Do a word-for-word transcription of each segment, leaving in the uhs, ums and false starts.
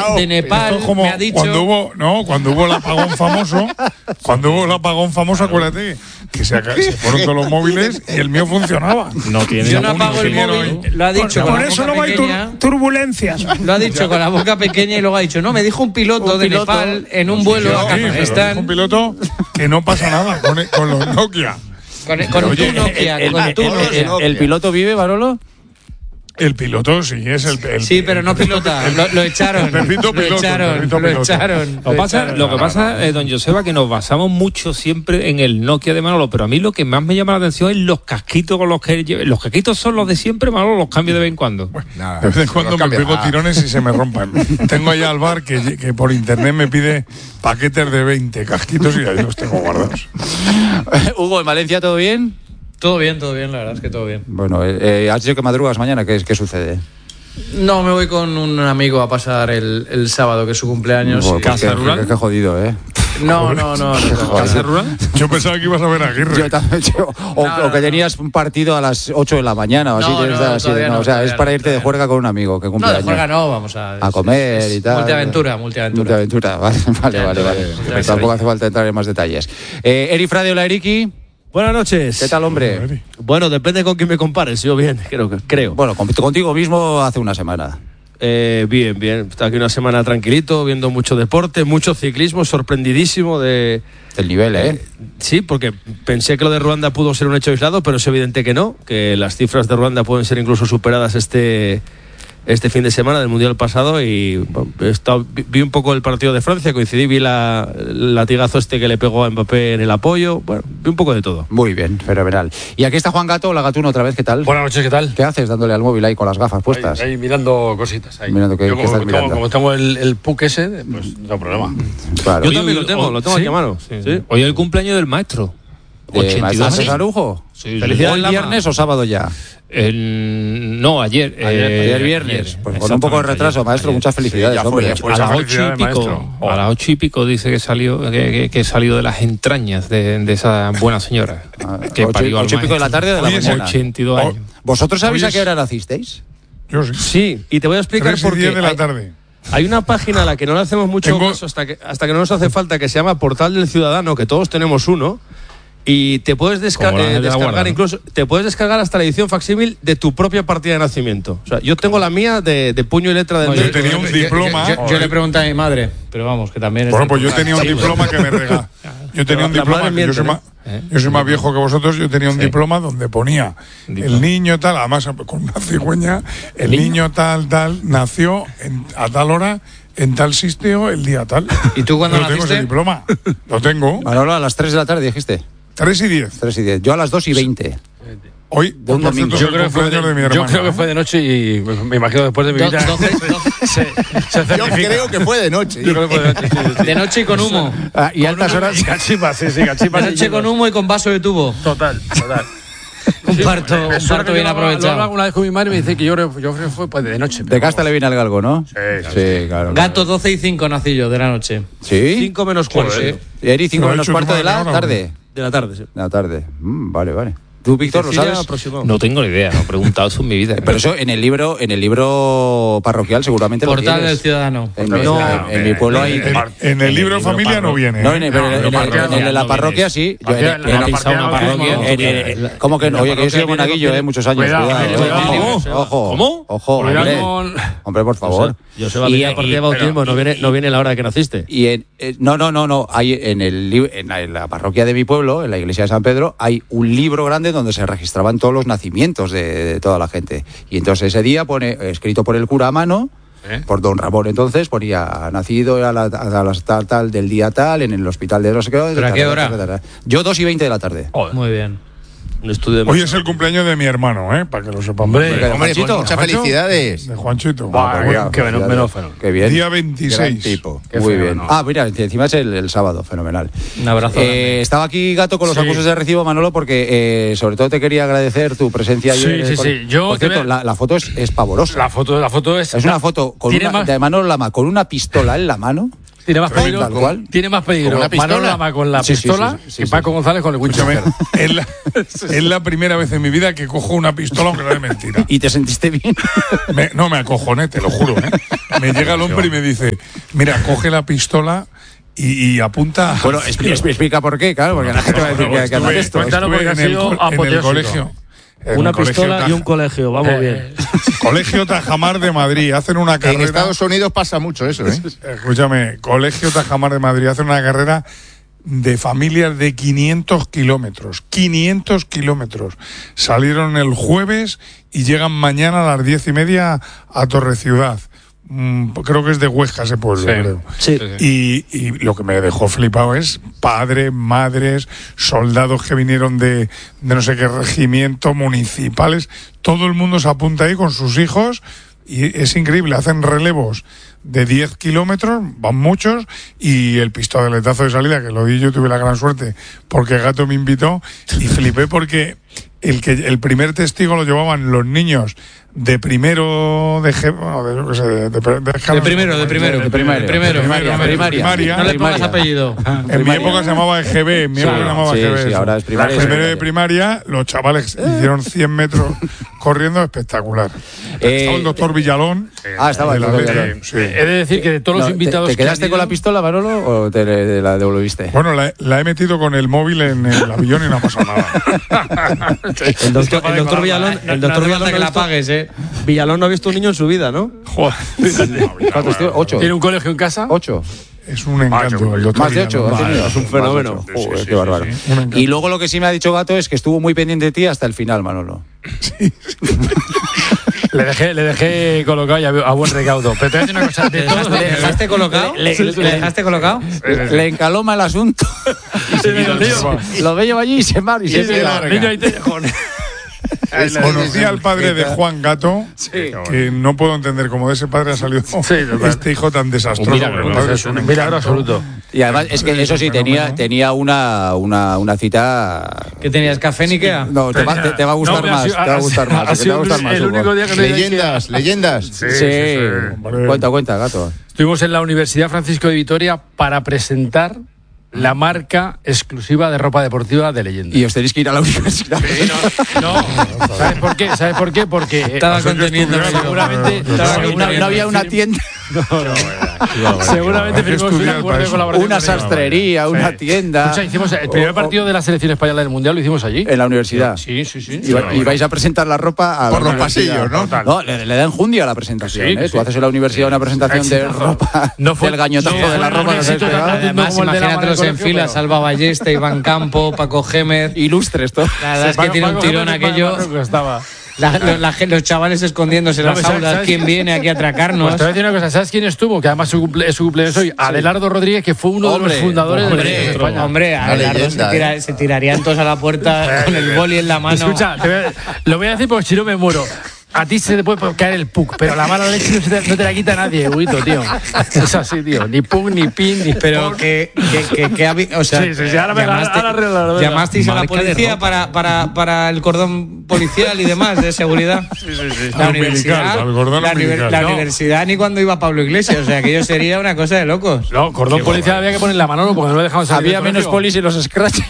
de, de Nepal como me ha dicho... Cuando hubo, no, cuando hubo el apagón famoso, cuando hubo el apagón famoso, acuérdate, que se, se fueron todos los móviles y el mío funcionaba. No tiene Yo no apago el móvil, lo ha dicho Por, con por la eso boca no hay pequeña. tur- turbulencias. Lo ha dicho con la boca pequeña y luego ha dicho, no, me dijo un piloto Un de piloto. Nepal en un vuelo Sí, a pero Kazajistán. un piloto que no pasa nada con, con los Nokia. Con, con Oye, tu Nokia, El, con el- tu el- Nokia. el- ¿El piloto vive, Barolo? El piloto sí, es el, el Sí, pero no pilota, lo, lo echaron. El perrito lo piloto, echaron, el perrito lo piloto. echaron. Lo, pasa, echaron. lo que pasa, eh, don Joseba, que nos basamos mucho siempre en el Nokia de Manolo, pero a mí lo que más me llama la atención es los casquitos con los que lleve. Los casquitos son los de siempre, Manolo, los cambio de vez en cuando. Nada, De vez en cuando los me cambia. pego Ah, tirones y se me rompan. Tengo ahí al bar que, que por internet me pide paquetes de veinte casquitos y ahí los tengo guardados. Hugo, ¿en Valencia todo bien? Todo bien, todo bien, la verdad es que todo bien. Bueno, eh, eh, has dicho que madrugas mañana, ¿qué, qué sucede? No, me voy con un amigo a pasar el, el sábado, que es su cumpleaños. Bueno, pues ¿Casa qué- rural? qué- qué jodido, ¿eh? No, no, no. no. ¿Casa rural? Yo pensaba que ibas a ver a Aguirre. Yo también, yo- o, No, no, o que no. tenías un partido a las ocho de la mañana o así. No, tienes no, así de- todavía no, no, o sea, todavía es para no, irte de todavía juerga con un amigo que cumple No, de años. juerga no, vamos a... A comer es- y tal. Multiaventura, multiaventura. Multiaventura, vale, vale, vale. vale. Multiaventura. Tampoco hace falta entrar en más detalles. Eh, Eri Frade, hola Eriki. Buenas noches. ¿Qué tal, hombre? Bueno, depende con quién me compares. Yo bien, creo. que creo. Bueno, con- contigo mismo hace una semana. Eh, bien, bien. Está aquí una semana tranquilito, viendo mucho deporte, mucho ciclismo, sorprendidísimo de... Del nivel, ¿eh? Sí, porque pensé que lo de Ruanda pudo ser un hecho aislado, pero es evidente que no, que las cifras de Ruanda pueden ser incluso superadas este... este fin de semana del Mundial pasado y bueno, he estado, vi, vi un poco el partido de Francia, coincidí, vi la, el latigazo este que le pegó a Mbappé en el apoyo, bueno, vi un poco de todo. Muy bien, fenomenal. Y aquí está Juan Gato, hola Gatuno otra vez, ¿qué tal? Buenas noches, ¿qué tal? ¿Qué haces dándole al móvil ahí con las gafas puestas? Ahí, ahí mirando cositas. Ahí. Mirando qué- Yo qué como, estás tengo, mirando. como tengo el, el puck ese, pues no hay problema. Claro. Yo Oye, también hoy- lo tengo, hoy- lo tengo ¿sí? aquí a mano. Sí. ¿Sí? Hoy es el cumpleaños del maestro. ¿De ochenta y Maestro dos César años. Arujo? Sí, Felicidades, ¿Hoy Lama. viernes o sábado ya? El- no, ayer. Ayer, eh, ayer viernes. Pues con un poco de exactamente, retraso, ayer, maestro, ayer. muchas felicidades, Sí, ya fue, hombre. ya fue. A las ocho y felicidades, pico, maestro. a las ocho y pico dice que salió, que, que, que salió de las entrañas de, de esa buena señora Ah, que ocho- parió al ocho y pico de la maestro. tarde o de la Oye, mañana. ochenta y dos Oh, años. ¿Vosotros sabéis Hoy a es- qué hora nacisteis? Yo sí. Sí, y te voy a explicar Tres y por qué. diez de la Hay- tarde. Hay una página a la que no le hacemos mucho Tengo- caso hasta que, hasta que no nos hace falta, que se llama Portal del Ciudadano, que todos tenemos uno, y te puedes desca- Como la eh, de la descargar Guardia, ¿no? incluso, te puedes descargar hasta la edición facsímil de tu propia partida de nacimiento. O sea, yo tengo la mía de, de puño y letra del Yo médico. tenía un Yo- diploma. Yo, yo- yo le pregunté a mi madre, pero vamos, que también es... Bueno, pues yo tenía un diploma que me regaló. Yo tenía un La diploma, madre que yo soy, miente, más, yo soy más viejo que vosotros, yo tenía un Sí. diploma donde ponía Diploma. el niño tal, además con una cigüeña, el niño tal, tal, nació en- a tal hora, en tal sitio, el día tal. ¿Y tú cuándo Yo tengo naciste? ese diploma. Lo tengo. Manolo, a las tres de la tarde dijiste. tres y diez. tres y diez. Yo a las dos y veinte. Hoy, un por domingo. cierto, es Yo el creo, que fue de, cumpleaños de mi yo hermana. creo que fue de noche y pues, me imagino después de mi Do- vida doce- doce- se, se certifica. que fue de noche. Yo creo que fue de noche. Sí, sí, sí. de noche y con humo. Ah, y altas horas. Y cachipas, sí, sí, cachipas. De noche con humo y con vaso de tubo. Total, total. Un parto, Me un suena parto que bien yo lo hablaba- Lo aprovechado. hablaba una vez con mi madre y me dice que yo creo, yo creo que fue pues, de noche. De casta le viene al galgo, ¿no? Sí, Sí, claro. Gato doce y cinco nací yo de la noche. ¿Sí? cinco menos cuarto Sí. Y Eri, cinco Lo ha menos hecho cuarto tu de la madre ahora, tarde. de la tarde, sí. De la tarde. Mm, vale, vale. ¿Tú, Víctor, lo Cecilia, sabes? aproximado. No tengo ni idea, no he preguntado eso en mi vida. Pero eso en el libro, en el libro parroquial seguramente lo Portal tienes. del Ciudadano. En, Portal mi, del no, Ciudadano. en mi pueblo hay. En, en el libro de familia no viene. No, ¿eh? en, el- pero en, el- en, el- en el- la parroquia sí. Yo, en, Parroquia- en- la en- parroquia una no parroquia. mismo. en- en- ¿Cómo que no? Oye, que yo soy de Monaguillo, eh, muchos años. Cuidado, Cuidado, cuidado, eh. cuidado. Ojo. ¿Cómo? Ojo, Cuidado hombre. con- Hombre, por favor. Yo sé, va a Y- venir a partir de y- bautismo, no viene, no viene la hora de que naciste. Y en, eh, no, no, no, no. Hay en el lib- en la, en la parroquia de mi pueblo, en la iglesia de San Pedro, hay un libro grande donde se registraban todos los nacimientos de, de toda la gente. Y entonces ese día pone, escrito por el cura a mano, ¿Eh? por don Ramón, entonces ponía nacido a la, a la tal, tal del día tal, en el hospital de no sé qué. ¿Pero a qué hora? Yo dos y veinte de la tarde. Muy bien. Un estudio de Hoy es el cumpleaños de mi hermano, ¿eh? Para que lo sepamos. Hombre, Porque de Hombre, Juanchito. pues muchas ¿Juancho? felicidades. De Juanchito. Buah, Bueno, qué- bueno. qué bueno, menófeno. Qué bien. Día Gran veintiséis. tipo. Qué Muy feo, bien. ¿no? Ah, mira, encima es el, el sábado, fenomenal. Un abrazo. Eh, estaba aquí Gato con los Sí. acusos de recibo, Manolo, porque eh, sobre todo te quería agradecer tu presencia Sí, ayer. sí, por, sí. Yo por te cierto, voy a- la, la foto es, es pavorosa. La foto, la foto es. es una foto con tiene una, más- de Manolo Lama con una pistola en la mano. Tiene más peligro, Tal cual. tiene más peligro ¿Con una pistola? Manolo Lama con la Sí, sí, pistola sí, sí, sí, que sí. Paco González con el Escúchame, Winchester. es la, es la primera vez en mi vida que cojo una pistola aunque no es mentira. ¿Y te sentiste bien? Me- no, me acojoné, te lo juro. ¿eh? Me llega el hombre y me dice, mira, coge la pistola y, y apunta... Bueno, expli- expli- explica por qué, claro, porque la gente va a decir que, que anda de esto. Cuéntalo, porque ha en el, sido col- en el apoteósico. colegio. en Una el colegio pistola y Taj- un colegio, vamos bien. Colegio Tajamar de Madrid, hacen una En carrera... Estados Unidos pasa mucho eso, ¿eh? Escúchame, Colegio Tajamar de Madrid hace una carrera de familias de quinientos kilómetros. quinientos kilómetros. Salieron el jueves y llegan mañana a las diez y media a Torreciudad. Mm, creo que es de Huesca ese pueblo, Sí. creo. Sí. Y, y lo que me dejó flipado es padres, madres, soldados que vinieron de, de no sé qué regimiento, municipales. Todo el mundo se apunta ahí con sus hijos y es increíble. Hacen relevos de diez kilómetros, van muchos, y el pistoletazo de salida, que lo di yo, tuve la gran suerte, porque Gato me invitó y flipé porque el, que, el primer testigo lo llevaban los niños de primero de, G- bueno, de, yo qué sé, de, de, de- De primero, de primero. De primaria. De primero. Primaria, de primaria. No le pongas Primaria. apellido. En mi época se llamaba E G B, en mi Sí, época se llamaba sí, E G B. sí, eso. ahora es primaria y Primero de secundaria. primaria, los chavales hicieron cien metros corriendo, espectacular. Eh, Estaba el doctor Villalón. Ah, estaba de el la doctor Leti, Villalón. sí. He de decir que de todos No, los ¿te- invitados ¿Te que han quedaste con ido- la pistola, Manolo, o te le- la devolviste? Bueno, la, la he metido con el móvil en el avión y no ha pasado nada. El doctor, el doctor Villalón, el doctor Villalón, que no ha la visto- pagues, ¿eh? Villalón no ha visto un niño en su vida, ¿no? ¿Cuántos tíos? ¿Ocho? ¿Tiene un colegio en casa? ¿Ocho? Es un encanto. El doctor Más de ocho. Villalón. ha tenido. es un fenómeno. Más de ocho. Joder, Sí, sí, qué bárbaro. sí, sí. Un encanto. Y luego lo que sí me ha dicho Gato es que estuvo muy pendiente de ti hasta el final, Manolo. Le dejé, le dejé colocado y a, a buen recaudo. Pero te voy a decir una cosa. De ¿Le todos dejaste, le dejaste colocado? Le- ¿Le, le- dejaste colocado? Le encaloma el asunto. Digo, tío, Lo ve yo allí y se mar y sí, se sí, queda. no, niño, ahí te dejo. Conocí al padre de Juan Gato, que no puedo entender cómo de ese padre ha salido total. este hijo tan desastroso. Un milagro, El padre es es un un milagro encanto. absoluto. Y además es que eso sí, tenía, tenía una, una, una cita. ¿Qué tenías? ¿Café en Ikea? No, te va, te, te va a gustar No, mira, ha más. sido- Te va a ha gustar sido- más. ha porque te sido va a gustar más. el Hugo. único día que no he ido a Ikea. Leyendas, leyendas. Sí, Sí, sí, sí, hombre. cuenta, cuenta, Gato. Estuvimos en la Universidad Francisco de Vitoria para presentar la marca exclusiva de ropa deportiva de Leyenda. Y os tenéis que ir a la universidad. No, ¿sabes por qué? ¿Sabes por qué? Porque eh, Estaba Eso hay que conteniendo. estudiarlo. seguramente Estaba No, conteniendo. no había una tienda, seguramente Hay que firmamos un estudiar acuerdo para de eso. colaboración. una con ellos. sastrería, una Sí. tienda. Escucha, hicimos el primer partido de la selección española del mundial, lo hicimos allí. En la universidad. Sí, sí, sí. Y, va- y vais a presentar la ropa a la Por los universidad. pasillos, ¿no? No, le, le dan jundia a la presentación. Sí, ¿eh? sí. Tú haces en la universidad una presentación de Exitazo. ropa, No fue- del gañotazo no de la fue ropa un que se éxito tan pegaba. grande. Además, como el de la imagínatelos mano en del fila, colegio, Salva Ballesta, Iván Campo, Paco Gémez. Ilustres, todo. La verdad es que tiene un tirón aquello. Estaba. La- lo- la gen- los chavales escondiéndose en No, las ¿sabes- aulas. sabes ¿Quién qué? viene aquí a atracarnos? Pues te voy a decir una cosa, ¿sabes quién estuvo? Que además su cumple, es su cumpleaños hoy. Adelardo Rodríguez, que fue uno de Hombre, los fundadores de la Hombre, selección de España. hombre, Una Abelardo se, leyenda, tira- ¿eh? se tirarían todos a la puerta con el boli en la mano. Escucha, te voy a- lo voy a decir porque si no me muero. A ti se te puede caer el puck, pero la mala leche no, se te, no te la quita nadie, Huguito, tío. Es así, tío. Ni puck, ni pin, ni Pero pork. que, que, que, que habi- o sea, Sí, sí, sí, ahora me- llamaste, ahora arreglo, ahora arreglo. llamasteis a la Marca de policía ropa. para, para, para el cordón policial y demás de seguridad. La Al universidad, umbilical, al cordón la, univer- umbilical. la No. universidad ni cuando iba Pablo Iglesias, o sea, aquello sería una cosa de locos. No, cordón policial había que poner la mano porque no lo dejaban salir. Había del menos colegio. polis y los scratches.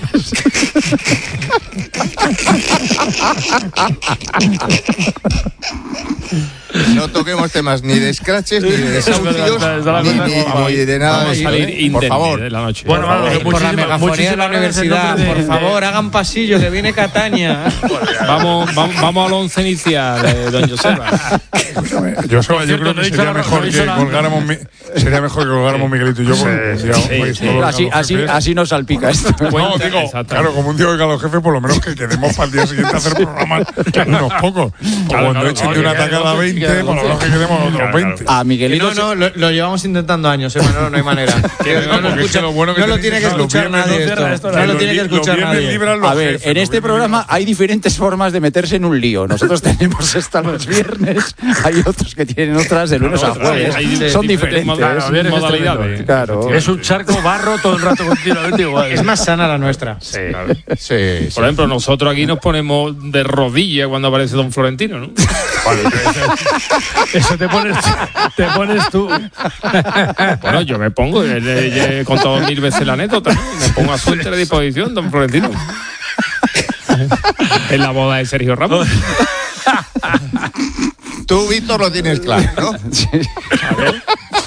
No toquemos temas ni de scratches, ni de desahucios, verdad, está la ni, cosa ni- como va. ni de nada Vamos a de eso, salir ¿eh? Por indemnes favor. de la noche. Bueno, Manolo, Ay, que por la muchísimas- megafonía de la muchísimas gracias en universidad, nombre de- por favor, hagan pasillo, que viene Cataña. Vamos, vamos, vamos al once inicial de Don Joseba. Escúchame, Yo, so- yo cierto, creo no he que dicho sería la- mejor no he que dicho la- colgáramos mi- sería mejor que colgáramos Miguelito y yo con un día hoy sí. todos los Así, así, jefes. así nos salpica esto. No, Cuenta, digo, exacto. claro, como un día oiga a los jefes, por lo menos que quedemos para el día siguiente a hacer programas unos pocos. O cuando claro, echen no, de una que quede tacada a doce, que veinte, quede por lo menos que quedemos otros veinte. A Que Miguelito. no, no, lo, lo llevamos intentando años, ¿eh? No, no hay manera. Que no, lo porque es escucha- que lo bueno que no lo tenéis tiene que es que los escuchar viernes nadie no esto. cierra esto, No lo los tiene que vi- escuchar los viernes nadie. libran los A ver, jefes, en los este viernes programa libran- hay diferentes formas de meterse en un lío. Nosotros tenemos esta los viernes, hay otros que tienen otras de lunes a jueves. hay- hay Son diferentes diferentes. moda- viernes es modalidades. tremendo. Claro. Es un charco barro todo el rato continuamente igual. Es más sana la nuestra. Sí, sí. Por ejemplo, nosotros aquí nos ponemos de rodillas cuando aparece Don Florentino, ¿no? Eso te pones, te pones tú. Bueno, yo me pongo, he, he, he contado mil veces la anécdota, ¿no? Me pongo a su entera disposición, don Florentino. En la boda de Sergio Ramos. Tú, Víctor, lo tienes claro, ¿no? Sí. A ver.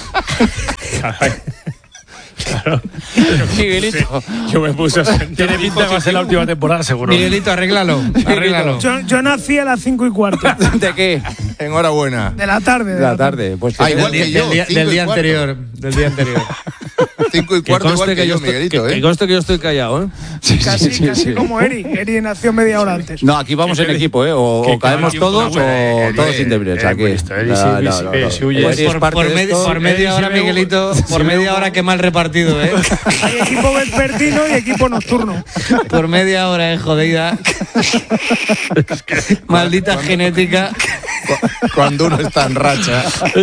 Claro. Miguelito. Yo me puse a sentar. Tiene pinta que va a ser la última temporada, seguro. Miguelito, arréglalo. Arréglalo. Yo, yo nací a las cinco y cuarto ¿De qué? Enhorabuena. de la tarde. De la tarde. Pues Ah, igual Del que día, yo. del día- cinco del y día cuarto. anterior. Del día anterior. Cinco y Que cuarto igual conste que, que yo yo, estoy, Miguelito, que, ¿eh? que conste que yo estoy callado, ¿eh? Sí, Casi, sí, sí, casi sí. como Eri. Eri nació media hora antes. No, aquí vamos en equipo, ¿eh? O, que o caemos cada todos tiempo, o hombre, todos eh, indemnes. eh, Aquí. pues esto, Eri, No, sí, no, sí, no, sí, no. sí, huye. Eri Pues es por, parte por de medi- esto. por media Eh, hora, si veo- Miguelito, por media hora que mal repartido, ¿eh? Hay equipo vespertino y equipo nocturno. Por media hora, eh, jodida. Maldita genética. Cuando uno está en racha.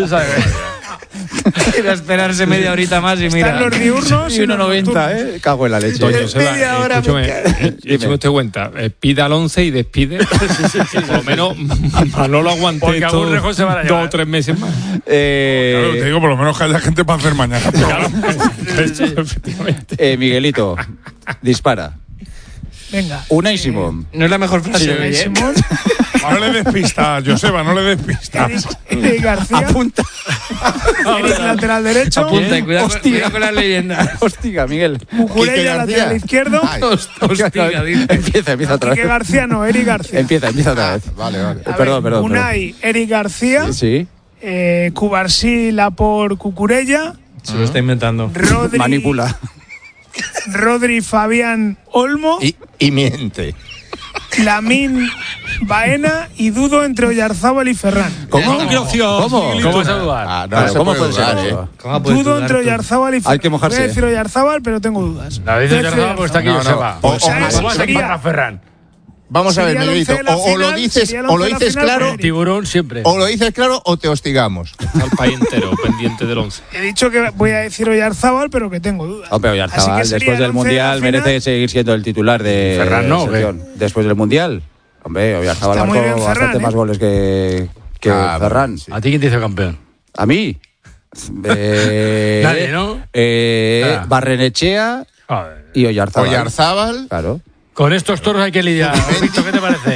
Era esperarse media horita más y mira. Están los diurnos Y uno noventa, ¿eh? Cago en la leche. Doña Joseba, media hora, escúchame, eh, écheme usted cuenta, eh, pida al once y despide. Por lo menos Manolo aguante Porque esto algún rejón se van a dos llevar. o tres meses más. Eh, Claro, te digo, por lo menos que haya gente para hacer mañana. Eso, efectivamente. eh, Miguelito, dispara. Venga. Unai Simón. No es la mejor frase de hoy, Unai ¿eh? Simón, No le des pistas, Joseba, no le des pistas. Eric, Eric García, Apunta. Eric lateral derecho, Apunta y cuidado, con- Hostia. cuidado con las leyendas. Hostia, Miguel. Quique Cucurella García. lateral izquierdo, Ay, Hostia, dice. Empieza, empieza otra Quique vez. García no, Eric García. Empieza, empieza otra vez. Vale, vale. Eh, A ver, Perdón, perdón. Unai, Eric García, perdón. Sí. eh, Cubarsí, Lapor, Cucurella, Se lo está inventando. Rodri, Manipula. Rodri, Fabián, Olmo, Y, y miente. Lamín, Baena y Dudo entre Oyarzábal y Ferran. ¿Cómo? ¿Cómo? ¿Cómo vas a dudar? Ah, no, Claro, se ¿Cómo puede puede ser dudar, eso? ¿eh? ¿Cómo puedes Dudo dudar entre tú? Oyarzábal y Ferran. Hay que mojarse. Voy a decir Oyarzábal, pero tengo dudas. La dice Voy a decir Oyarzabal porque está aquí No, no. Joseba. O- o- Pues, ¿cómo sería- vas a comparar a Ferran? Vamos a ver, Sería el Miguelito. once de la O, o lo final, dices, sería el o lo once de la dices final, claro, pero- Tiburón siempre. o lo dices claro o te hostigamos. Al país entero, pendiente del once. He dicho que voy a decir Oyarzábal, pero que tengo dudas. Hombre, Así Oyarzabal, que sería después el del once de la Mundial, final. merece seguir siendo el titular de Ferran, ¿no? sección. Después del Mundial. Hombre, Oyarzabal Está muy marcó bien Ferran, bastante ¿eh? más goles que, que Ah, Ferran. sí. ¿A ti quién te hizo campeón? ¿A mí? Eh, Nadie, ¿no? Eh, Ah. Barrenechea Joder. y Oyarzabal. Oyarzábal. Claro. Con estos toros hay que lidiar. Víctor, ¿qué te parece?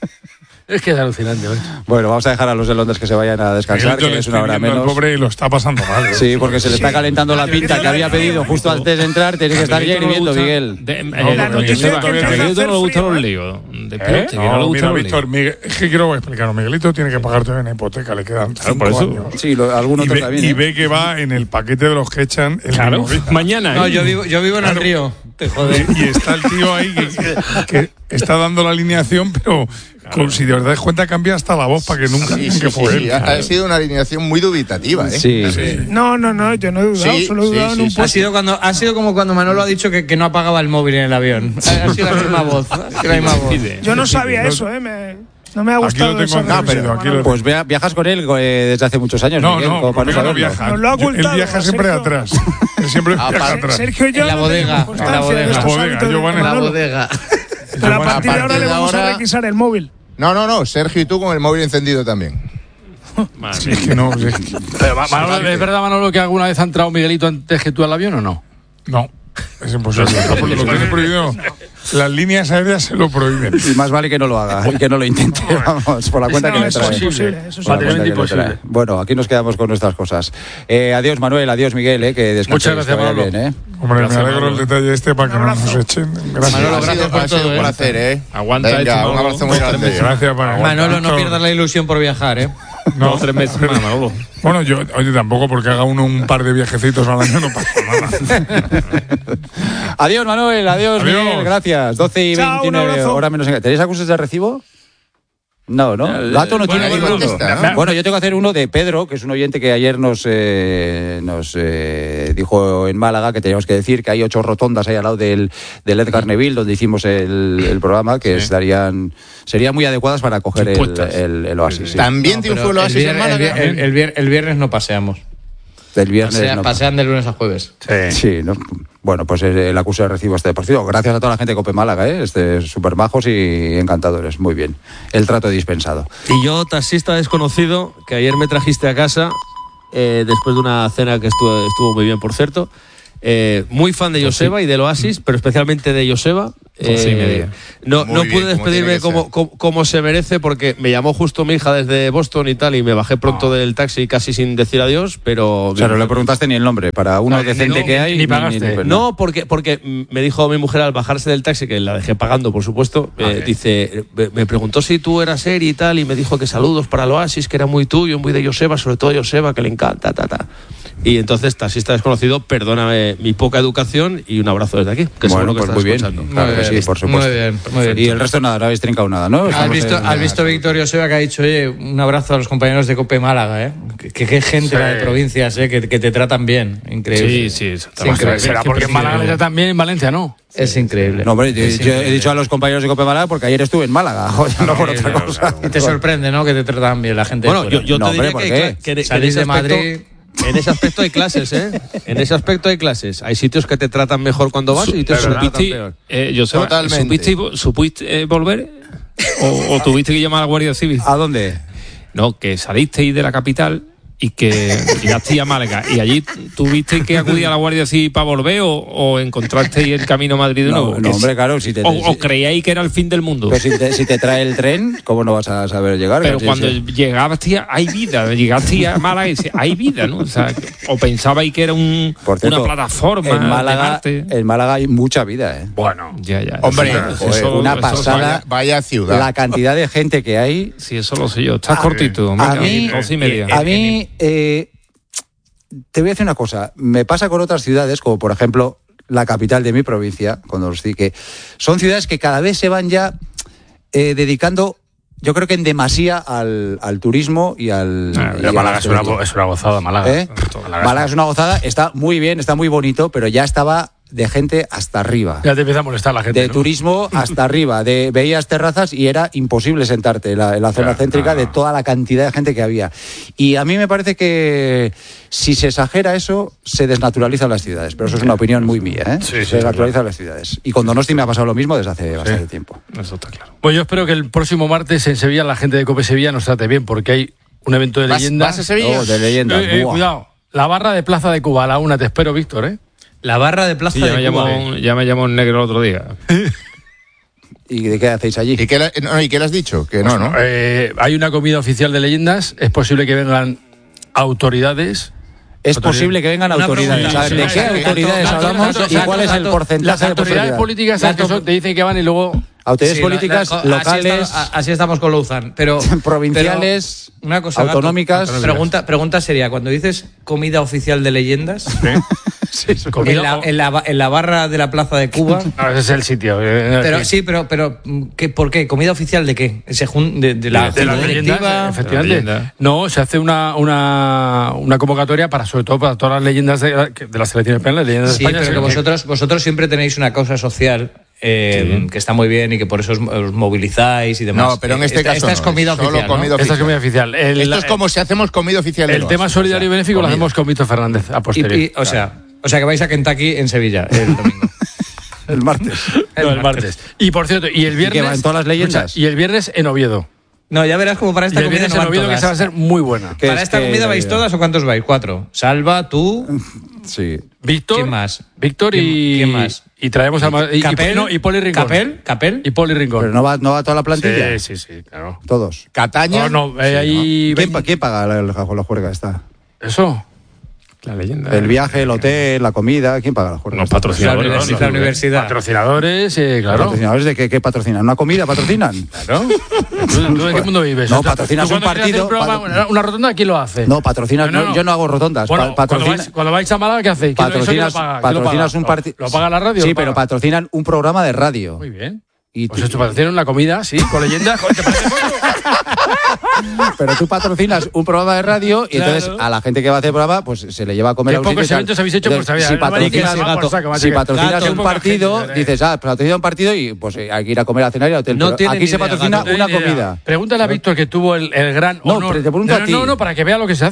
Es que es alucinante, ¿eh? Bueno, vamos a dejar a los de Londres que se vayan a descansar, Miguelito que le es estoy una hora viendo al menos. pobre y lo está pasando mal. ¿eh? Sí, porque se le está Sí. calentando la pinta que había pedido justo antes de entrar. Tiene que estar ya hirviendo, Miguel. De, eh, No, don la noticia Joseba, es que empieza a a Miguelito hacer no le gustan frío, los ¿eh? líos. De ¿Eh? pelote, que no le No, gustan mira, los Víctor, líos. Miguel, es que quiero explicar. Miguelito tiene que pagar todavía una hipoteca, le quedan Claro, cinco por eso. años. Sí, lo, algún Y otro ve, también. y ¿eh? ve que va en el paquete de los que echan el Claro, mismo día. mañana. No, ¿eh? yo vivo, yo vivo en el río. Te jode. Y está el tío ahí que, que está dando la alineación, pero con, si de verdad es cuenta cambia hasta la voz para que nunca Sí, digan sí, que sí, fue sí. él. Ha, ha sido una alineación muy dubitativa, ¿eh? Sí. No, no, no, yo no he dudado, Sí, solo he sí, dudado sí, en un sí. Ha puesto. sido, cuando, ha sido como cuando Manolo ha dicho que, que no apagaba el móvil en el avión. Ha, ha sido la misma voz. Ha sido la misma voz. Pide. Yo no sabía eso, ¿eh? Me- no me ha Aquí gustado lo tengo esa en cámara, reflexión, aquí lo- Manolo. Pues vea- viajas con él eh, desde hace muchos años. No, Miguel, no, como para porque no saberlo. viaja. Nos lo ha Yo- Él ocultado, viaja siempre Sergio. atrás. Él siempre viaja Ah, atrás. Sergio y yo En la no bodega, tenemos en la constancia de bodega. estos La bodega, hábitos de yo van en la La Manolo. bodega. Pero a Yo van- partir de ahora a le partir de vamos a ahora- requisar el móvil. No, no, no. Sergio y tú con el móvil encendido también. Madre Sí, mía. es que no, es que- Pero, Ma- Manolo, ¿es verdad, Manolo, que alguna vez ha entrado Miguelito antes que tú al avión o no? no, es imposible. Lo tiene prohibido. Las líneas aéreas se lo prohíben. Y más vale que no lo haga y que no lo intente, vamos, por la cuenta No, que me eso trae. es imposible, eso es Por la Materialmente cuenta que me imposible. trae. Bueno, aquí nos quedamos con nuestras cosas. Eh, adiós, Manuel, adiós, Miguel, eh, que descanséis, Muchas gracias, que vaya Manolo. bien, ¿eh? Hombre, Gracias, me alegro el Manolo. detalle este para que no nos echen. Gracias. Manolo, ha gracias sido, por ha sido todo, un ¿eh? placer, ¿eh? Aguanta, Venga, hecho, un Manolo. abrazo muy grande. Gracias, para Manolo, no pierdas la ilusión por viajar, ¿eh? Dos o tres meses más, Manolo. Bueno, yo, oye, tampoco porque haga uno un par de viajecitos al año no pasa nada. Adiós, Manuel, adiós, Adiós. Miguel, gracias. doce y Chao, un veintinueve, abrazo. hora menos. en- ¿Tenéis acuses de recibo? No, ¿no? Gato no bueno, tiene ahí ninguno. contesta, ¿no? Bueno, yo tengo que hacer uno de Pedro, que es un oyente que ayer nos, eh, nos eh, dijo en Málaga que teníamos que decir que hay ocho rotondas ahí al lado del, del Edgar Neville, donde hicimos el, el programa, que estarían serían muy adecuadas para coger el, Dispuestas. el, el oasis. sí. También No, triunfó pero el Oasis en viernes- Málaga. el, el vier- el viernes no paseamos. Del viernes Pasea- no. Pasean de lunes a jueves. Sí, ¿no? Bueno, pues el acuse de recibo este partido. Gracias a toda la gente de Cope Málaga, ¿eh? Este, súper majos y encantadores. Muy bien. El trato dispensado. Y yo, taxista desconocido, que ayer me trajiste a casa, eh, después de una cena que estuvo, estuvo muy bien, por cierto. Eh, muy fan de Joseba y del Oasis, pero especialmente de Joseba. Eh, Sí, media. no Muy no bien, pude como despedirme tiene que como, ser. como, como se merece, porque me llamó justo mi hija desde Boston y tal, y me bajé pronto del taxi casi sin decir adiós, pero... O sea, no le preguntaste ni el nombre. Para uno No, decente no, que hay... ni pagaste. No, porque, porque me dijo mi mujer al bajarse del taxi, que la dejé pagando, por supuesto, eh, dice, me me preguntó si tú eras Eri y tal, y me dijo que saludos para el Oasis, que era muy tuyo, muy de Joseba, sobre todo Joseba, que le encanta, ta, ta. Y entonces, taxista desconocido, perdóname mi poca educación y un abrazo desde aquí, que seguro Bueno, que pues estás muy bien. escuchando. Claro Muy que bien, sí, por supuesto. muy bien, muy bien. Y el resto nada, no habéis trincado nada, ¿no? ¿Has Estamos visto, en- has visto Víctor Joseba que ha dicho, oye, un abrazo a los compañeros de Cope Málaga, ¿eh? Que qué gente Sí. la de provincias, ¿eh? Que, que te tratan bien. Increíble. Sí, sí, Es exactamente. increíble. Será porque en Málaga le tratan bien, en Valencia no. Es increíble. No, hombre, yo, Es yo he increíble. dicho a los compañeros de Cope Málaga porque ayer estuve en Málaga, joder, no por otra Claro, cosa. claro. Y te sorprende, ¿no? Que te tratan bien la gente Bueno, de yo, fuera. yo No, te hombre, diría ¿por que, qué? que- que en Salís ese de aspecto, Madrid. en ese aspecto hay clases, ¿eh? En ese aspecto hay clases. Hay sitios que te tratan mejor cuando vas y sitios que te tratan ¿Supiste, peor. eh, Joseba, Totalmente. ¿supiste, supiste eh, volver? ¿O, o tuviste que llamar a la Guardia Civil? ¿A dónde? No, que salisteis de la capital y que llegasteis a Málaga. ¿Y allí tuvisteis que acudir a la Guardia Civil para volver o, o encontrasteis el camino a Madrid de No, nuevo? no, Que hombre, si- claro, si te, o, si- o creíais que era el fin del mundo? pero si te, si te trae el tren, ¿cómo no vas a saber llegar? Pero Sí, cuando sí. llegaste, hay vida. Llegaste a Málaga y dices, hay vida, ¿no? O sea, o pensabais que era un, Por cierto, una plataforma en Málaga, de Marte. en Málaga hay mucha vida, ¿eh? Bueno. Ya, ya. Hombre, eso- joder, eso- una eso- pasada. Vaya, vaya ciudad. La cantidad de gente que hay. Sí, eso lo sé yo. Estás A- cortito. a venga, mí- dos y media. A mí, eh, te voy a decir una cosa. Me pasa con otras ciudades, como por ejemplo la capital de mi provincia, cuando os di que son ciudades que cada vez se van ya eh, dedicando, yo creo que en demasía al, al turismo y al. Ah, y pero a Málaga la es una, hostelería. go- es una gozada, Málaga. ¿Eh? Málaga, Málaga es una gozada, está muy bien, está muy bonito, pero ya estaba de gente hasta arriba. Ya te empieza a molestar la gente. De ¿no? turismo hasta arriba, de veías terrazas y era imposible sentarte en la, en la zona Claro, céntrica no, no. de toda la cantidad de gente que había. Y a mí me parece que si se exagera eso, se desnaturalizan las ciudades. Pero eso es una opinión muy mía, ¿eh? Sí, se sí, desnaturalizan las ciudades. Y con Donosti me ha pasado lo mismo desde hace bastante tiempo. Eso está claro. Pues yo espero que el próximo martes en Sevilla la gente de Cope Sevilla nos trate bien, porque hay un evento de ¿Vas- leyendas. vas a Sevilla? Oh, de leyendas. Eh, eh, buah. cuidado, la barra de Plaza de Cuba a la una, te espero, Víctor, ¿eh? La barra de Plaza Sí, ya, me de llamó, Cuba. un- ya me llamó un negro el otro día. ¿Y de qué hacéis allí? ¿Y qué, le, no, ¿Y qué le has dicho? Que no, ¿no? Eh, hay una comida oficial de leyendas, es posible que vengan autoridades. Es Autoridad. posible que vengan Una autoridades. pregunta, ¿sabes? sí, ¿De sí, qué sí, autoridades datos, hablamos datos, y datos, cuál es el datos. porcentaje Las de autoridades posibilidad? políticas ¿sabes que Dato- son? Te dicen que van y luego... Autoridades Sí, políticas la- la- así locales, está- a- así estamos con Louzan, pero provinciales, pero una cosa, Gato, autonómicas. pregunta, pregunta seria, cuando dices comida oficial de leyendas, Comida en, la, o- en, la, en la barra de la Plaza de Cuba, No, ese es el sitio. eh, pero sí. sí, pero pero ¿qué, ¿por qué? ¿Comida oficial de qué? ¿Se jun- de, de la, de las junta leyendas, directiva? efectivamente. De la leyenda. No, se hace una, una, una convocatoria para, sobre todo, para todas las leyendas de, la- de las selecciones españolas, leyendas Sí, de España. pero que vosotros, vosotros siempre tenéis una cosa social eh, que está muy bien y que por eso os, os movilizáis y demás. No, pero en este esta, caso esta es no, comida es solo oficial, ¿no? comida Esta es comida oficial. El, Esto es como si hacemos comida oficial el del tema Oasis, solidario y o sea, benéfico lo comida. hacemos con Víctor Fernández a Y- posteriori. y- o sea, o sea que vais a Kentucky en Sevilla el domingo. El martes. No, el martes. Y por cierto, y el viernes. que va en todas las leyendas? Escucha, y el viernes en Oviedo. No, ya verás como para Y esta el comida viernes no en van Oviedo que todas. se va a ser muy buena. Que ¿Para es esta que- comida vais todas o cuántos vais? Cuatro. Salva, tú, Sí. Víctor. ¿quién más? Víctor ¿Quién- y. quién más? Y traemos a. Y, y- Capel, no, y Poli Rincón. Capel, Capel. Y Poli Rincón. Pero no va, no va toda la plantilla. Sí, sí, sí, claro. Todos. Cataña. No, no, eh, ahí. ¿Quién, pa- quién paga la, la, la juerga esta? Eso. La leyenda. El viaje, el hotel, la comida, ¿quién paga la juerga? Los La, patrocinadores. universi- ¿no? la universidad. Patrocinadores, eh, claro. ¿Patrocinadores de qué, qué patrocinan? ¿Una comida patrocinan? Claro. ¿Tú, tú en qué mundo vives? No, O sea, patrocinas ¿tú un cuando quieres partido, hacer un programa, pat- una, una rotonda, ¿quién lo hace? No, patrocinas, No, no, no, no. yo no hago rotondas. Bueno, pa- cuando, patrocina- vais, cuando vais a Málaga, ¿qué hacéis? ¿Quién- eso quién patrocinas lo paga? ¿Quién lo patrocinas paga? un partido. ¿Lo paga la radio? Sí, ¿Lo pero paga? patrocinan un programa de radio. Muy bien. Y Pues tú- esto patrocinan una comida, sí, con leyendas. Joder, ¿te parece poco? pero tú patrocinas un programa de radio y Claro. entonces a la gente que va a hacer programa pues se le lleva a comer Qué a un sitio pocos y tal. eventos habéis hecho por Entonces, saber. si No me digas, patrocinas, va por saco, macho, si que- patrocinas Gato, un poca partido, gente, eh. dices, ah, patrocina un partido y pues eh, hay que ir a comer a cenar y al hotel. No Pero tiene aquí ni se idea, patrocina Gato, No una tengo ni idea. comida. Pregúntale a Víctor que tuvo el, el gran No, honor. pero te pregunto no, a no, ti. no, no, para que vea lo que se hace.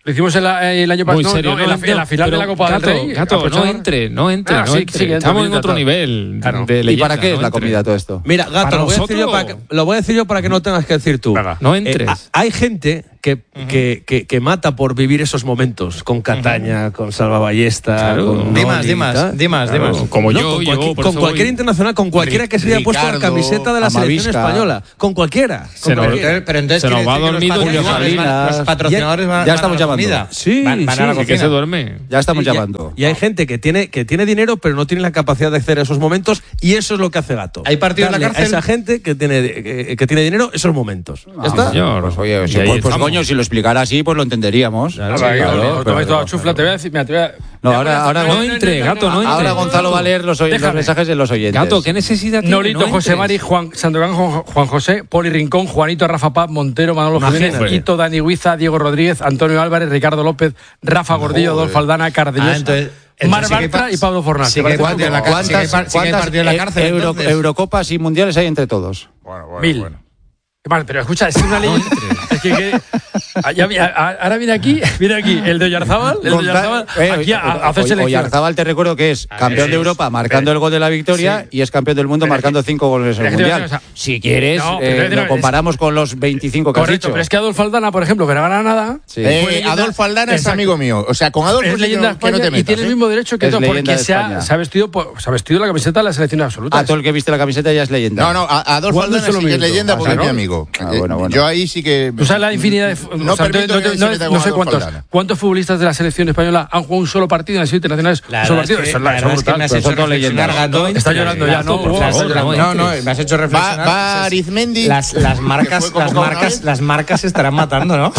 Lo hicimos el, el año Muy pasado, serio, no, no, en, la, no, en la final de la Copa Gato, del Rey. Gato, no Aprovechamos- entre, no entre, Ah, no sí, entre. sí, que entra, Estamos en entra, otro todo. nivel Claro. de ¿Y leyenda, para qué es no la entre. comida todo esto? Mira, Gato, Para lo voy, a decir yo nosotros. para que, lo voy a decir yo para que no tengas que decir tú. Venga. No entres. Eh, a- hay gente que, que, que, que mata por vivir esos momentos con Cataña, con Salva Ballesta, Claro. con Di Noni más, di y más, tal. di más, di Claro, más. como No, yo, con, yo, cualquier- por con eso cualquier voy. internacional, con cualquiera que se haya puesto la Ricardo, camiseta de la selección Amavisca. española, con cualquiera. Con Se nos- cualquiera. Pero entonces Se nos quiere va decir que dormido los Julio patrocinadores van- Salinas. los patrocinadores van, Ya van estamos a la llamando. comida. Sí, van, van sí, a la sí, ¿Y que cocina. se duerme? Ya estamos Y hay- llamando. Y hay gente que tiene, que tiene dinero, pero no tiene la capacidad de acceder a esos momentos, y eso es lo que hace Gato. ¿Hay partido en la Darle cárcel? A esa gente que tiene, que, que tiene dinero, esos momentos. ¿Ya Ah, está? Señor. Pues oye, Y si- ahí pues, pues, estamos. coño, si lo explicara así, pues lo entenderíamos. Claro, Ah, sí, vale, claro, claro, pero- tomáis toda chufla, te voy a decir, mira, te voy a... No, ahora, ahora, No entre, Gato, no entre. ahora Gonzalo va a leer los, oy- los Déjame. mensajes de los oyentes. Gato, ¿qué necesidad tiene? Nolito, No José entres. Mari, Juan Sandokan, Juan, Juan José, Poli Rincón, Juanito, Rafa Paz, Montero, Manolo Imagínate. Jiménez, Ito, Dani Huiza, Diego Rodríguez, Antonio Álvarez, Ricardo López, Rafa Gordillo, Adolfo Aldana, Cardeñosa, Ah, entonces- entonces Mar sí que hay Bartra pa- y Pablo Fornal. sí ¿Te que hay parece partido en la poco? cárcel. Sí que hay par- sí que hay partido en la eh, cárcel, Euro- entonces. Eurocopas y mundiales hay entre todos? Bueno, bueno, Mil. bueno. Vale, pero escucha, es una ley. Es que, que- ah, ya vi- a- a- ahora viene aquí, viene aquí el de Oyarzábal, el de Oyarzábal, Eh, aquí a, a hacer Oy- selección. Oyarzábal, te recuerdo que es campeón de Europa marcando el gol de la victoria y es campeón del mundo Pero es marcando que- cinco goles en pero el es que te voy a mundial. decir una cosa. Si quieres, No, eh, pero es que no, lo comparamos con los veinticinco que has Correcto, dicho. pero es que Adolfo Aldana, por ejemplo, que no gana nada, Sí. Eh, Fue leyenda- Adolfo Aldana es Exacto. amigo mío. O sea, con Adolfo es sí leyenda que, de que no España te metas. y tiene el ¿eh? mismo derecho que Es todo, leyenda porque de se ha, España. se ha vestido por- se ha vestido la camiseta de la selección absoluta. A todo el que viste la camiseta ya es leyenda. No, no, a- Adolfo ¿Cuándo Aldana se lo sí que es miento? leyenda porque Ah, es mi ¿no? amigo. Ah, Eh, bueno, bueno. Yo ahí sí que... Tú sabes la infinidad de. No o sea, permito no, que no- se no- meta no con sé Adolfo cuántos. Aldana. ¿Cuántos futbolistas de la selección española han jugado un solo partido en las selecciones internacionales? La Un solo verdad partido. es que, Eso es la la- eso verdad es es que me has brutal. hecho son todas reflexionar, leyendas. Gato. Está llorando ya, ¿no? Por Por favor, favor, no, no no, entres. me has hecho Va, reflexionar. va Arizmendi. Las, las que marcas, fue las convocado una marcas, vez. las marcas se estarán matando, ¿no?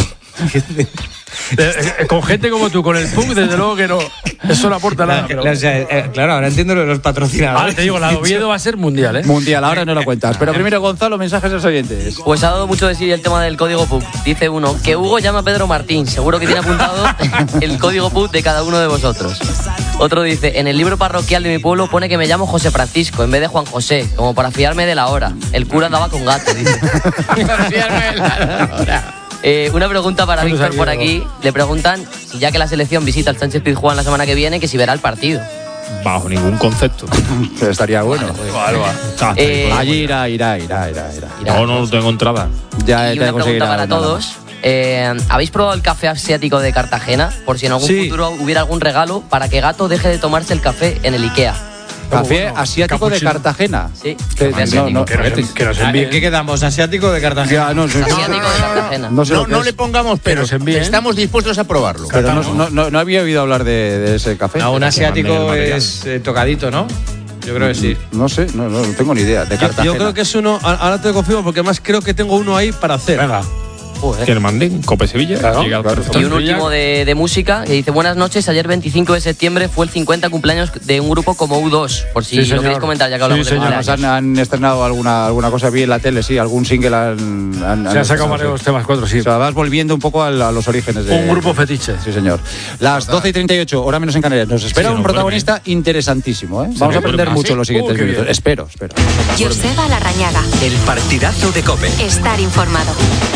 Eh, eh, Con gente como tú, con el punk, desde luego que no. Eso no aporta nada. pero- O sea, eh, claro, ahora entiendo lo de los patrocinadores. Ahora te digo, la de Oviedo va a ser mundial, ¿eh? Mundial, ahora no lo cuentas. Pero primero, Gonzalo, mensajes de los oyentes. Pues ha dado mucho de sí el tema del código P U C. Dice uno, que Hugo llama a Pedro Martín. Seguro que tiene apuntado el código P U C de cada uno de vosotros. Otro dice, en el libro parroquial de mi pueblo pone que me llamo José Francisco en vez de Juan José, como para fiarme de la hora. El cura andaba con gato, dice. Para fiarme de la hora. Eh, una pregunta para ¿Cuándo Víctor se ha por ido? aquí. Le preguntan, si ya que la selección visita el Sánchez Pizjuán la semana que viene, que si verá el partido. Bajo ningún concepto. Estaría bueno. Ah, Eh, Allí irá, irá, irá, irá, irá. irá. No, no tengo entrada. Ya Y te una conseguirá pregunta para una todos. Eh, ¿Habéis probado el café asiático de Cartagena? Por si en algún Sí. futuro hubiera algún regalo para que Gato deje de tomarse el café en el Ikea. Café bueno, asiático de capuchino. Cartagena. Sí, Que- café no, no, asiático. Que nos, que nos Ah, ¿En envíen. qué quedamos? ¿Asiático de Cartagena? Ya, no, sé- Asiático de Cartagena. no sé No, lo que no es, le pongamos pero nos envíen. estamos dispuestos a probarlo. pero no, no, no, no había oído hablar de, de ese café. No, un asiático manden el material. es eh, tocadito, ¿no? Yo creo que sí. No sé, no, no, no tengo ni idea. De Yo, Cartagena. yo creo que es uno, a- ahora te lo confirmo porque además creo que tengo uno ahí para hacer. Venga. Que le manden Cope Sevilla. Claro, llega al claro. perfecto. Y un último de, de música que dice, buenas noches, ayer veinticinco de septiembre fue el cincuenta cumpleaños de un grupo como U dos, por si Sí, lo señor. queréis comentar ya que hablamos Sí, de señor. Además, cumpleaños. han, han estrenado alguna, alguna cosa, vi en la tele, sí, algún single han, han, Se han han sacado estrenado, varios sí. temas, cuatro, sí. O sea, vas volviendo un poco a, la- a los orígenes de... Un grupo fetiche. Sí, señor. Las doce y treinta y ocho, hora menos en Canarias. Nos espera Sí, un no protagonista interesantísimo, ¿eh? Vamos a me aprender duerme. mucho en los siguientes Uh, qué minutos. bien. Espero, espero. Joseba Larrañaga. El partidazo de COPE. Estar informado.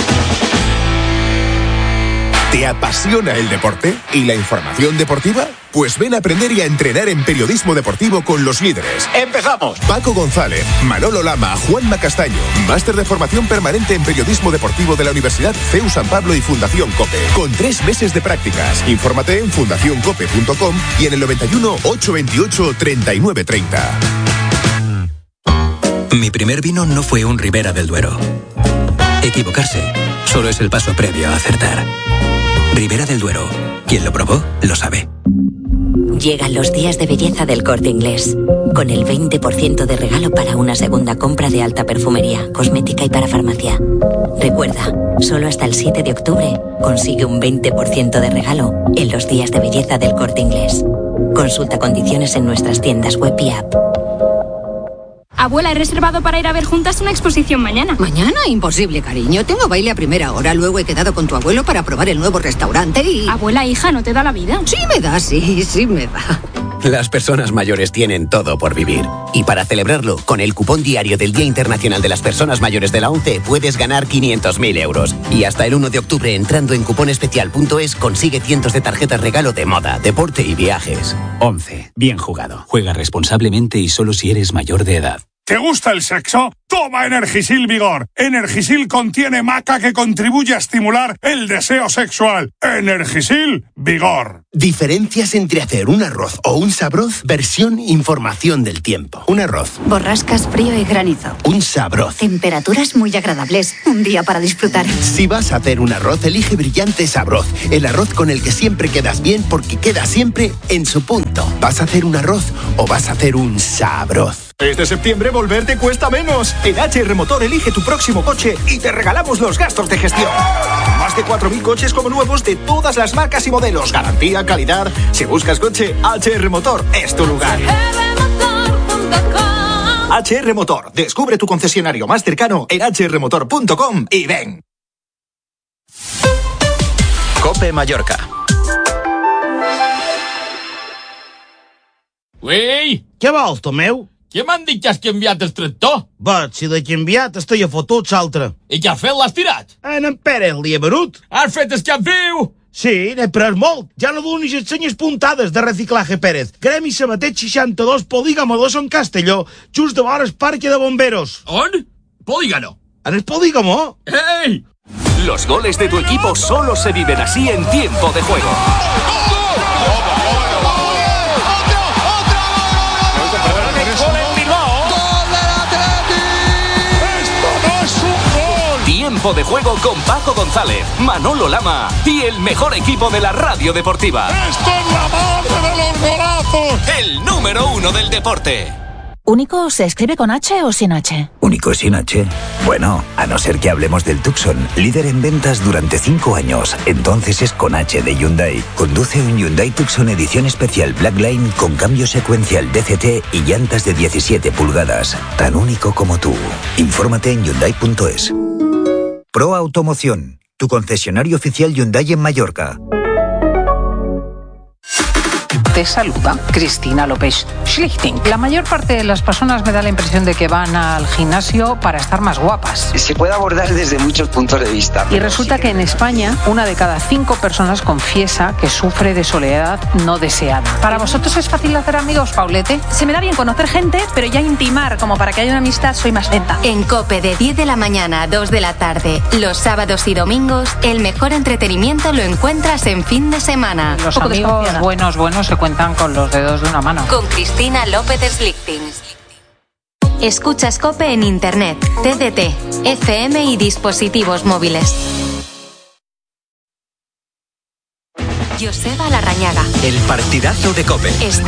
¿Te apasiona el deporte y la información deportiva? Pues ven a aprender y a entrenar en periodismo deportivo con los líderes. ¡Empezamos! Paco González, Manolo Lama, Juanma Castaño. Máster de formación permanente en periodismo deportivo de la Universidad C E U San Pablo y Fundación COPE. Con tres meses de prácticas. Infórmate en fundación cope punto com y en el noventa y uno, ochocientos veintiocho, treinta y nueve treinta. Mi primer vino no fue un Ribera del Duero. Equivocarse solo es el paso previo a acertar. Ribera del Duero. Quien lo probó, lo sabe. Llegan los días de belleza del Corte Inglés. Con el veinte por ciento de regalo para una segunda compra de alta perfumería, cosmética y para farmacia. Recuerda, solo hasta el siete de octubre consigue un veinte por ciento de regalo en los días de belleza del Corte Inglés. Consulta condiciones en nuestras tiendas web y app. Abuela, he reservado para ir a ver juntas una exposición mañana. Mañana, imposible, cariño. Tengo baile a primera hora. Luego he quedado con tu abuelo para probar el nuevo restaurante y... Abuela, hija, ¿no te da la vida? Sí me da, sí, sí me da. Las personas mayores tienen todo por vivir. Y para celebrarlo, con el cupón diario del Día Internacional de las Personas Mayores de la ONCE puedes ganar quinientos mil euros. Y hasta el uno de octubre, entrando en cuponespecial punto es, consigue cientos de tarjetas regalo de moda, deporte y viajes. ONCE. Bien jugado. Juega responsablemente y solo si eres mayor de edad. ¿Te gusta el sexo? Toma Energisil Vigor. Energisil contiene maca que contribuye a estimular el deseo sexual. Energisil Vigor. Diferencias entre hacer un arroz o un sabroz, versión información del tiempo. Un arroz. Borrascas, frío y granizo. Un sabroz. Temperaturas muy agradables. Un día para disfrutar. Si vas a hacer un arroz, elige Brillante Sabroz. El arroz con el que siempre quedas bien porque queda siempre en su punto. ¿Vas a hacer un arroz o vas a hacer un sabroz? Este septiembre volver te cuesta menos. En H R Motor elige tu próximo coche y te regalamos los gastos de gestión. Más de cuatro mil coches como nuevos de todas las marcas y modelos. Garantía, calidad. Si buscas coche, H R Motor es tu lugar. H R Motor. Descubre tu concesionario más cercano en h r motor punto com y ven. COPE Mallorca. Uei! Què vols, Tomeu? Què m'han dit que has canviat el tractor? Va, si l'he canviat, estic a fotut l'altre. I què has fet? L'has tirat? En en Pere l'hi he venut. Has fet el que viu? Sí, n'he pres molt. Ja no donis les senyes puntades de Reciclaje Pérez. Gremi Sabatet seixanta-dos, Polígamo dos en Castelló, just de vora el Parque de Bomberos. On? Polígamo. En el Polígamo. ¡Ey! Los goles de tu equipo solo se viven así en tiempo de juego. Tiempo de juego con Paco González, Manolo Lama y el mejor equipo de la radio deportiva. ¡Esto es la madre de los golazos! El número uno del deporte. ¿Único se escribe con H o sin H? ¿Único sin H? Bueno, a no ser que hablemos del Tucson, líder en ventas durante cinco años. Entonces es con H de Hyundai. Conduce un Hyundai Tucson edición especial Blackline con cambio secuencial D C T y llantas de diecisiete pulgadas. Tan único como tú. Infórmate en hyundai punto es. Pro Automoción, tu concesionario oficial Hyundai en Mallorca. Te saluda Cristina López Schlichting. La mayor parte de las personas me da la impresión de que van al gimnasio para estar más guapas. Se puede abordar desde muchos puntos de vista. Y resulta que en España una de cada cinco personas confiesa que sufre de soledad no deseada. ¿Para vosotros es fácil hacer amigos, Paulete? Se me da bien conocer gente, pero ya intimar como para que haya una amistad soy más lenta. En COPE de diez de la mañana a dos de la tarde, los sábados y domingos, el mejor entretenimiento lo encuentras en fin de semana. Los amigos buenos, buenos se cuentan con los dedos de una mano. Con Cristina López Schlichting. Escuchas COPE en Internet, T D T, F M y dispositivos móviles. Joseba Larrañaga. El partidazo de COPE.